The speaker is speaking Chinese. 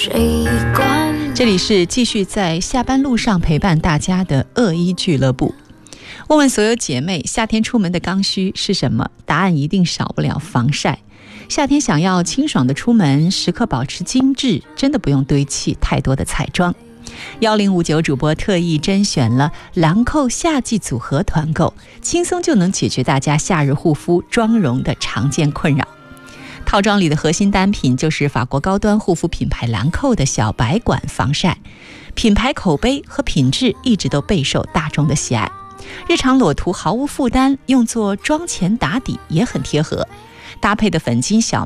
这里是继续在下班路上陪伴大家的恶医俱乐部。问问所有姐妹，夏天出门的刚需是什么？答案一定少不了防晒。夏天想要清爽的出门，时刻保持精致，真的不用堆砌太多的彩妆。1059主播特意甄选了兰蔻夏季组合团购，轻松就能解决大家夏日护肤妆容的常见困扰。套装里的核心单品就是法国高端护肤品牌兰蔻的小白管防晒，品牌口碑和品质一直都备受大众的喜爱，日常裸涂毫无负担，用作妆前打底也很贴合。搭配的粉晶小